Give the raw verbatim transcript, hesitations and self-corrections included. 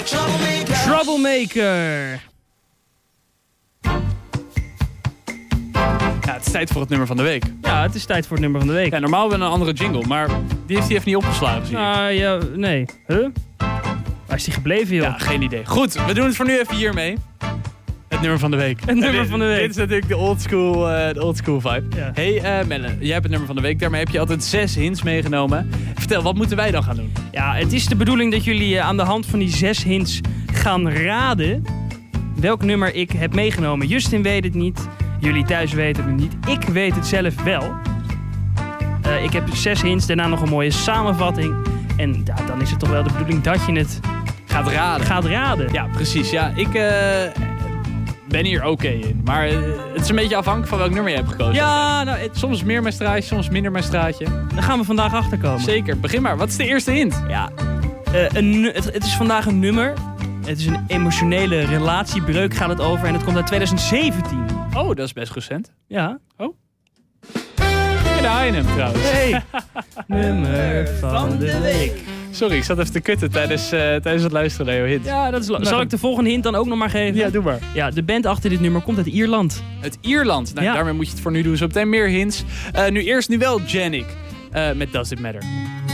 Troublemaker. Ja, het is tijd voor het nummer van de week. Ja, het is tijd voor het nummer van de week. Ja, normaal hebben we een andere jingle, maar die heeft hij even niet opgeslagen, zie ik. Nou ja, nee. Huh? Waar is die gebleven, joh? Ja, geen idee. Goed, we doen het voor nu even hiermee. Het nummer van de week. Het nummer dit, van de week. Dit is natuurlijk de old school, uh, de old school vibe. Ja. Hey uh, Melle, jij hebt het nummer van de week. Daarmee heb je altijd zes hints meegenomen. Vertel, wat moeten wij dan gaan doen? Ja, het is de bedoeling dat jullie uh, aan de hand van die zes hints gaan raden welk nummer ik heb meegenomen. Justin weet het niet. Jullie thuis weten het niet. Ik weet het zelf wel. Uh, ik heb zes hints, daarna nog een mooie samenvatting. En ja, dan is het toch wel de bedoeling dat je het Gaat raden. gaat raden. Ja, precies. Ja, ik uh, ben hier oké okay in. Maar uh, het is een beetje afhankelijk van welk nummer je hebt gekozen. Ja, nou, het, Soms meer mijn straatje, soms minder mijn straatje. daar gaan we vandaag achter komen. Zeker. Begin maar. Wat is de eerste hint? Ja, uh, een, nu- het, het is vandaag een nummer. Het is een emotionele relatiebreuk gaat het over. En het komt uit twintig zeventien. Oh, dat is best recent. Ja. En daar haal je hem trouwens. Hey. Nummer van de week. Sorry, ik zat even te kutten tijdens, uh, tijdens het luisteren naar jouw hint. Ja, dat is lo- Zal ik de volgende hint dan ook nog maar geven? Ja, doe maar. Ja, de band achter dit nummer komt uit Ierland. Het Ierland. Nou, Ja. daarmee moet je het voor nu doen. Zo meteen meer hints. Uh, nu eerst nu wel Janik. Uh, met Does It Matter.